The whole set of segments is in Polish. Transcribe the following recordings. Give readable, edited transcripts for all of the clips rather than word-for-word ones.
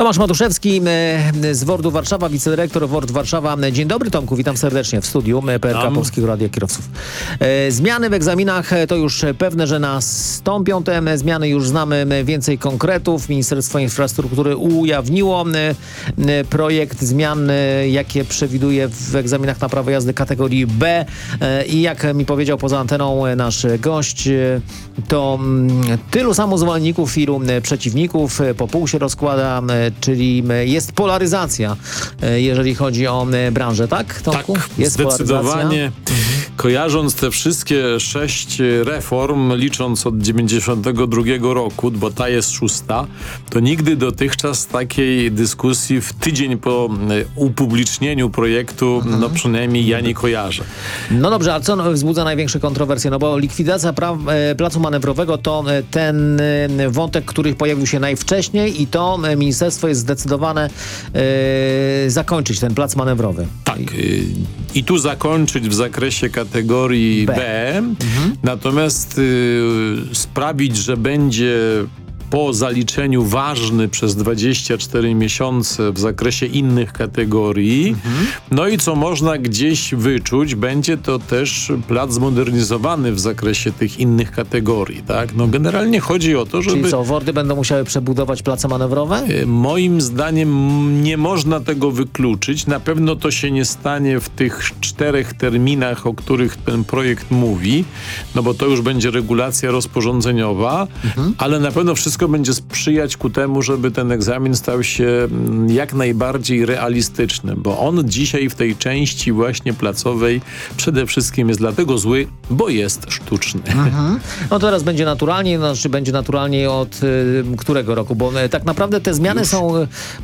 Tomasz Matuszewski z WORD-u Warszawa, wicedyrektor WORD Warszawa. Dzień dobry, Tomku, witam serdecznie w studiu PRK Polskiego Radia Kierowców. Zmiany w egzaminach to już pewne, że nastąpią. Te zmiany już znamy, więcej konkretów. Ministerstwo Infrastruktury ujawniło projekt zmian, jakie przewiduje w egzaminach na prawo jazdy kategorii B. I jak mi powiedział poza anteną nasz gość, to tylu samo zwolenników, ilu przeciwników, po pół się rozkłada, czyli jest polaryzacja, jeżeli chodzi o branżę, tak, Tomku? Tak, jest zdecydowanie. Kojarząc te wszystkie 6 reform, licząc od 92 roku, bo ta jest 6, to nigdy dotychczas takiej dyskusji w tydzień po upublicznieniu projektu, no przynajmniej ja nie kojarzę. No dobrze, a co wzbudza największe kontrowersje? No bo likwidacja placu manewrowego to ten wątek, który pojawił się najwcześniej i to ministerstwo jest zdecydowane zakończyć ten plac manewrowy. Tak. I tu zakończyć w zakresie kategorii B. Natomiast sprawić, że będzie po zaliczeniu ważny przez 24 miesiące w zakresie innych kategorii. No i co można gdzieś wyczuć, będzie to też plac zmodernizowany w zakresie tych innych kategorii, tak? No generalnie chodzi o to, żeby... Czyli co, WORD-y będą musiały przebudować place manewrowe? Moim zdaniem nie można tego wykluczyć. Na pewno to się nie stanie w tych 4 terminach, o których ten projekt mówi, no bo to już będzie regulacja rozporządzeniowa, ale na pewno wszystko będzie sprzyjać ku temu, żeby ten egzamin stał się jak najbardziej realistyczny, bo on dzisiaj w tej części właśnie placowej przede wszystkim jest dlatego zły, bo jest sztuczny. No teraz będzie naturalnie, znaczy będzie naturalnie od którego roku? Bo tak naprawdę te zmiany są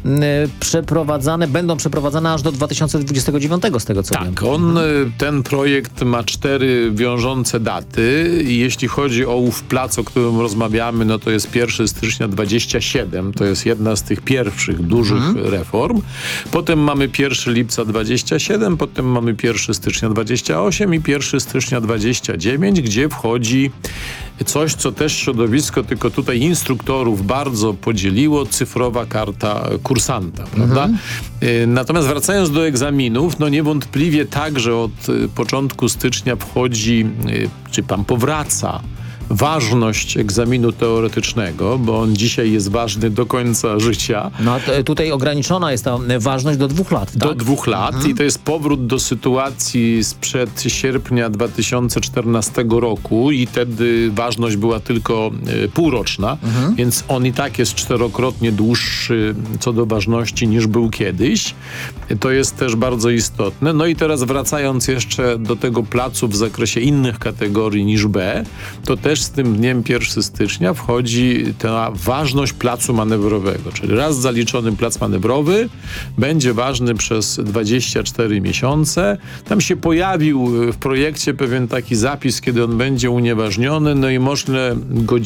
będą przeprowadzane aż do 2029 z tego co wiem. Tak, ten projekt ma 4 wiążące daty. Jeśli chodzi o ów plac, o którym rozmawiamy, no to jest 1 stycznia 27, to jest jedna z tych pierwszych dużych reform. Potem mamy 1 lipca 27, potem mamy 1 stycznia 28 i 1 stycznia 29, gdzie wchodzi coś, co też środowisko, tylko tutaj instruktorów bardzo podzieliło, cyfrowa karta kursanta, prawda? Natomiast wracając do egzaminów, no niewątpliwie także od początku stycznia wchodzi, czy pan powraca ważność egzaminu teoretycznego, bo on dzisiaj jest ważny do końca życia. No tutaj ograniczona jest ta ważność do 2 lat, tak? Do 2 lat i to jest powrót do sytuacji sprzed sierpnia 2014 roku i wtedy ważność była tylko półroczna, więc on i tak jest 4-krotnie dłuższy co do ważności niż był kiedyś. To jest też bardzo istotne. No i teraz wracając jeszcze do tego placu w zakresie innych kategorii niż B, to też z tym dniem 1 stycznia wchodzi ta ważność placu manewrowego, czyli raz zaliczony plac manewrowy będzie ważny przez 24 miesiące. Tam się pojawił w projekcie pewien taki zapis, kiedy on będzie unieważniony, no i można go